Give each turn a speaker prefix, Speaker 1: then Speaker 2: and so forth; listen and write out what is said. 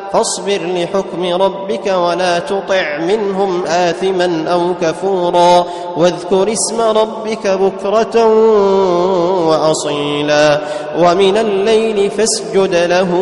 Speaker 1: فاصبر لحكم ربك ولا تطع منهم آثما أو كفورا واذكر اسم ربك بكرة وأصيلا ومن الليل فاسجد له